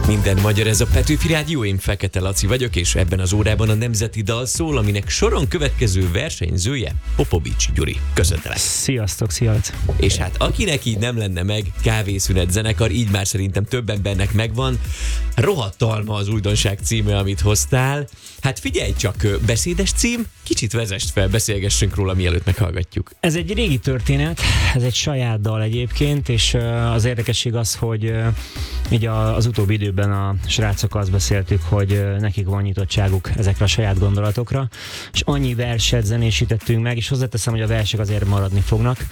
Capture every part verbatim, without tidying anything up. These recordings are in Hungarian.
Minden magyar, ez a Petőfi Rádió, én Fekete Laci vagyok, és ebben az órában a nemzeti dal szól, aminek soron következő versenyzője Popovics Gyuri. Köszöntelek! Sziasztok, sziasztok! És hát akinek így nem lenne meg, Kávészünet zenekar, így már szerintem több embernek megvan. Rohadt alma az újdonság címe, amit hoztál. Hát figyelj csak, beszédes cím, kicsit vezest fel, beszélgessünk róla, mielőtt meghallgatjuk. Ez egy régi történet, ez egy saját dal egyébként, és az érdekesség az, hogy így az utóbbi időben a srácok azt beszéltük, hogy nekik van nyitottságuk ezekre a saját gondolatokra, és annyi verset zenésítettünk meg, és hozzáteszem, hogy a versek azért maradni fognak,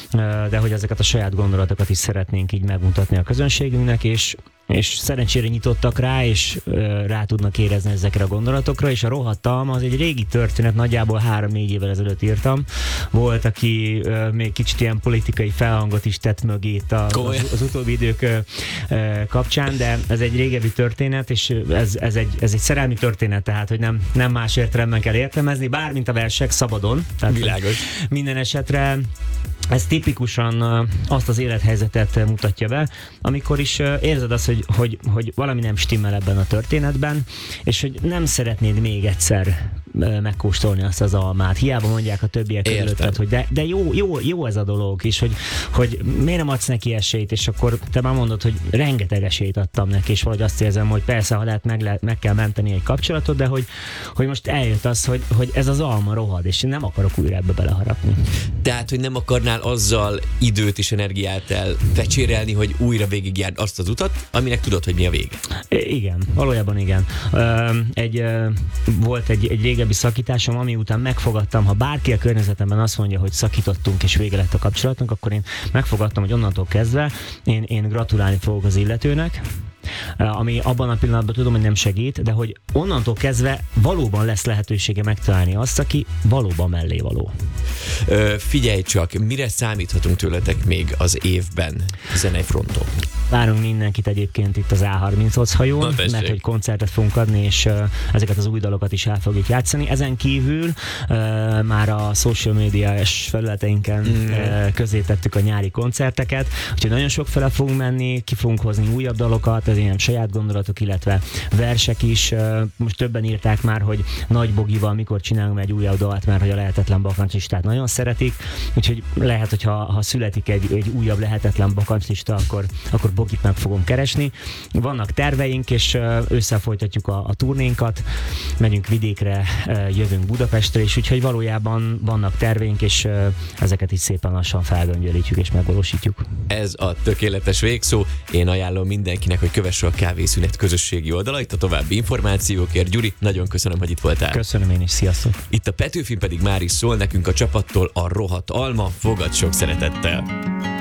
de hogy ezeket a saját gondolatokat is szeretnénk így megmutatni a közönségünknek, és és szerencsére nyitottak rá, és ö, rá tudnak érezni ezekre a gondolatokra, és a Rohadt alma az egy régi történet, nagyjából három-négy évvel ezelőtt írtam. Volt, aki ö, még kicsit ilyen politikai felhangot is tett mögé a, az, az utóbbi idők ö, ö, kapcsán, de ez egy régebbi történet, és ez, ez, egy, ez egy szerelmi történet, tehát, hogy nem, nem más értelemben kell értelmezni, bármint a versek szabadon. Tehát, világos. Minden esetre ez tipikusan azt az élethelyzetet mutatja be, amikor is érzed azt, hogy, hogy, hogy valami nem stimmel ebben a történetben, és hogy nem szeretnéd még egyszer megkóstolni azt az almát. Hiába mondják a többiek körülötted, hogy de, de jó, jó, jó ez a dolog, és hogy, hogy miért nem adsz neki esélyt, és akkor te már mondod, hogy rengeteg esélyt adtam neki, és valahogy azt érzem, hogy persze, ha lehet, meg, lehet, meg kell menteni egy kapcsolatot, de hogy, hogy most eljött az, hogy, hogy ez az alma rohad, és én nem akarok újra ebbe beleharapni. Tehát, hogy nem akarnál azzal időt és energiát elfecsérelni, hogy újra végigjárd azt az utat, aminek tudod, hogy mi a vége. Igen, valójában igen. Egy, volt egy, egy régebbi szakításom, ami után megfogadtam, ha bárki a környezetemben azt mondja, hogy szakítottunk és vége lett a kapcsolatunk, akkor én megfogadtam, hogy onnantól kezdve én, én gratulálni fogok az illetőnek, ami abban a pillanatban tudom, hogy nem segít, de hogy onnantól kezdve valóban lesz lehetősége megtalálni azt, aki valóban mellé való. Ö, figyelj csak, mire számíthatunk tőletek még az évben zenei fronton? Várunk mindenkit egyébként itt az á harmincnyolc hajón, mert hogy koncertet fogunk adni, és uh, ezeket az új dalokat is el fogjuk játszani. Ezen kívül uh, már a social médiás felületeinken mm. uh, közé tettük a nyári koncerteket, úgyhogy nagyon sok fele fogunk menni, ki fogunk hozni újabb dalokat, ez ilyen saját gondolatok, illetve versek is. Uh, most többen írták már, hogy Nagy Bogival mikor csinálunk egy újabb dalt, mert hogy a Lehetetlen bakancslistát nagyon szeretik, úgyhogy lehet, hogy ha, ha születik egy, egy újabb Lehetetlen bakancslista, akkor, akkor Bogit meg fogom keresni. Vannak terveink, és összefolytatjuk a, a turnénkat, megyünk vidékre, jövünk Budapestre, és úgyhogy valójában vannak terveink, és ezeket is szépen lassan felgöngyölítjük és megvalósítjuk. Ez a tökéletes végszó. Én ajánlom mindenkinek, hogy kövesse a Kávészünet közösségi oldalait a további információkért. Gyuri, nagyon köszönöm, hogy itt voltál. Köszönöm én is, sziasztok! Itt a Petőfin pedig már is szól nekünk a csapattól, a Rohadt alma, fogad sok szeretettel!